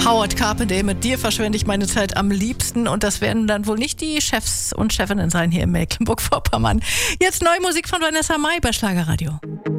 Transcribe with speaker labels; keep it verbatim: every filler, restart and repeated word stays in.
Speaker 1: Howard Carpenter, mit dir verschwende ich meine Zeit am liebsten. Und das werden dann wohl nicht die Chefs und Chefinnen sein hier in Mecklenburg-Vorpommern. Jetzt neue Musik von Vanessa Mai bei Schlagerradio.